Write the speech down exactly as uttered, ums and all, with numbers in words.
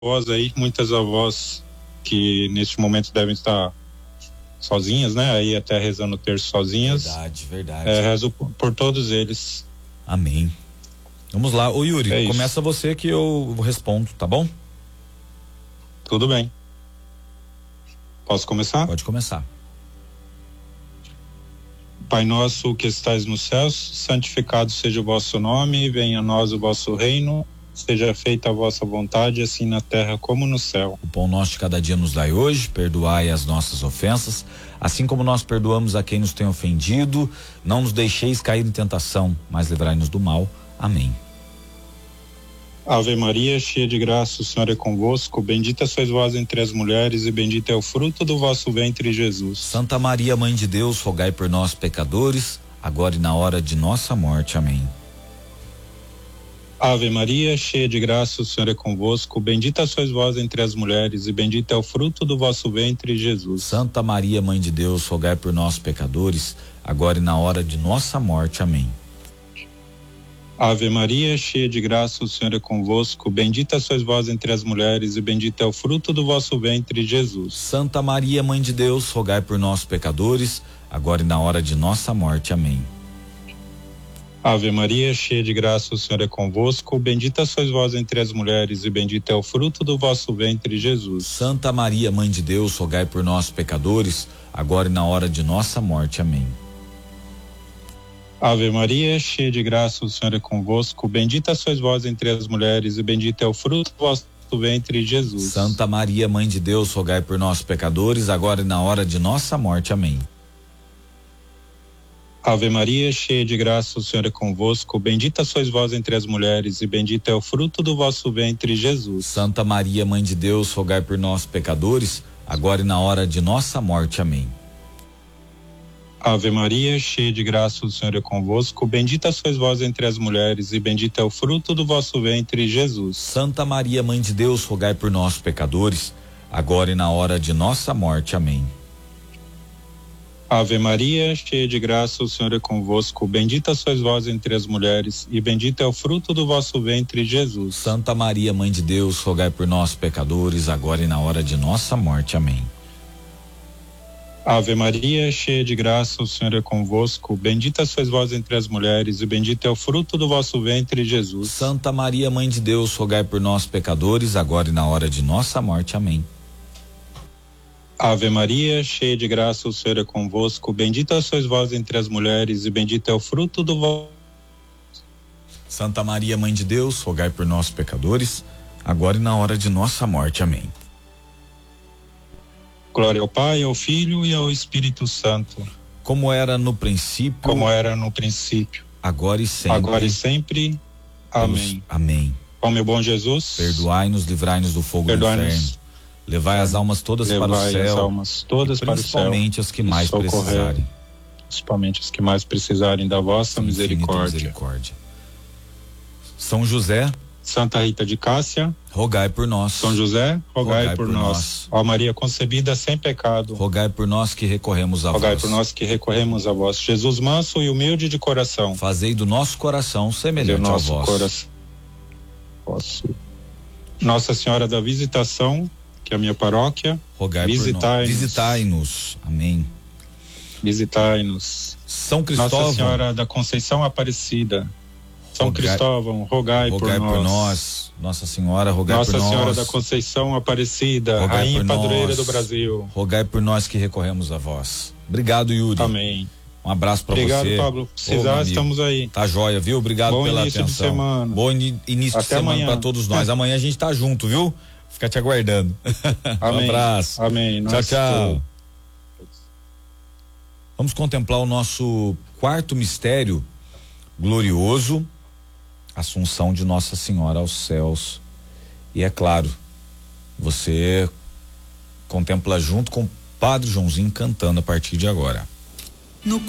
avós aí, muitas avós que neste momento devem estar sozinhas, né? Aí até rezando o terço sozinhas. Verdade, verdade. É, rezo por, por todos eles. Amém. Vamos lá, ô Yuri, é começa você que eu respondo, tá bom? Tudo bem. Posso começar? Pode começar. Pai nosso que estais nos céus, santificado seja o vosso nome, venha a nós o vosso reino, seja feita a vossa vontade, assim na terra como no céu. O pão nosso de cada dia nos dai hoje, perdoai as nossas ofensas, assim como nós perdoamos a quem nos tem ofendido, não nos deixeis cair em tentação, mas livrai-nos do mal. Amém. Ave Maria, cheia de graça, o Senhor é convosco, bendita sois vós entre as mulheres e bendito é o fruto do vosso ventre, Jesus. Santa Maria, Mãe de Deus, rogai por nós pecadores, agora e na hora de nossa morte. Amém. Ave Maria, cheia de graça, o Senhor é convosco, bendita sois vós entre as mulheres e bendito é o fruto do vosso ventre, Jesus. Santa Maria, Mãe de Deus, rogai por nós pecadores, agora e na hora de nossa morte. Amém. Ave Maria, cheia de graça, o Senhor é convosco, bendita sois vós entre as mulheres e bendito é o fruto do vosso ventre, Jesus. Santa Maria, Mãe de Deus, rogai por nós pecadores, agora e na hora de nossa morte. Amém. Ave Maria, cheia de graça, o Senhor é convosco, bendita sois vós entre as mulheres e bendito é o fruto do vosso ventre, Jesus. Santa Maria, Mãe de Deus, rogai por nós pecadores, agora e na hora de nossa morte. Amém. Ave Maria, cheia de graça, o Senhor é convosco, bendita sois vós entre as mulheres e bendito é o fruto do vosso ventre, Jesus. Santa Maria, Mãe de Deus, rogai por nós pecadores, agora e na hora de nossa morte. Amém. Ave Maria, cheia de graça, o Senhor é convosco, bendita sois vós entre as mulheres e bendito é o fruto do vosso ventre, Jesus. Santa Maria, Mãe de Deus, rogai por nós pecadores, agora e na hora de nossa morte. Amém. Ave Maria, cheia de graça, o Senhor é convosco, bendita sois vós entre as mulheres e bendito é o fruto do vosso ventre, Jesus. Santa Maria, Mãe de Deus, rogai por nós pecadores, agora e na hora de nossa morte. Amém. Ave Maria, cheia de graça, o Senhor é convosco, bendita sois vós entre as mulheres e bendito é o fruto do vosso ventre, Jesus. Santa Maria, Mãe de Deus, rogai por nós pecadores, agora e na hora de nossa morte. Amém. Ave Maria, cheia de graça, o Senhor é convosco, bendita sois vós entre as mulheres e bendito é o fruto do vosso ventre, Jesus. Santa Maria, Mãe de Deus, rogai por nós pecadores, agora e na hora de nossa morte. Amém. Ave Maria, cheia de graça, o Senhor é convosco, bendita sois vós entre as mulheres e bendito é o fruto do vosso. Santa Maria, Mãe de Deus, rogai por nós pecadores, agora e na hora de nossa morte. Amém. Glória ao Pai, ao Filho e ao Espírito Santo. Como era no princípio. Como era no princípio. Agora e sempre. Agora e sempre. Amém. Amém. Ó meu bom Jesus. Perdoai-nos, livrai-nos do fogo do inferno. Levai as almas todas Levai para o céu. as almas todas para o céu. Principalmente as que mais precisarem. Principalmente as que mais precisarem da vossa misericórdia. misericórdia. São José. Santa Rita de Cássia, rogai por nós. São José, rogai, rogai por, por nós. nós. Ó Maria concebida sem pecado, rogai por nós que recorremos a rogai vós. Rogai por nós que recorremos a vós. Jesus manso e humilde de coração, fazei do nosso coração semelhante ao vosso. Coração. Posso. Nossa Senhora da Visitação, que é a minha paróquia, rogai visitai-nos. Visitai-nos. Amém. Visitai-nos. São Cristóvão, Nossa Senhora da Conceição Aparecida, São rogai, Cristóvão, rogai, rogai por, por nós. nós. Nossa Senhora, rogai Nossa por nós. Nossa Senhora da Conceição Aparecida, rogai Rainha por Padroeira nós. do Brasil. Rogai por nós que recorremos a vós. Obrigado, Yuri. Amém. Um abraço pra Obrigado, você. Obrigado, Pablo. Precisar, Ô, estamos aí. Tá joia, viu? Obrigado Bom pela início atenção. De semana. Bom in, início Até de semana amanhã. pra todos nós. Amanhã a gente tá junto, viu? Fica te aguardando. Amém. Um abraço. Amém. Tchau, Nós tchau. Tô... Vamos contemplar o nosso quarto mistério glorioso, Assunção de Nossa Senhora aos céus. E é claro, você contempla junto com o Padre Joãozinho cantando a partir de agora.